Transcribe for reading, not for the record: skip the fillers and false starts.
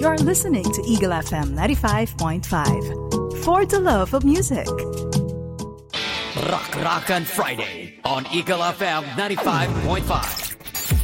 You're listening to Eagle FM 95.5. For the love of music. Rock Rock on Friday on Eagle FM 95.5.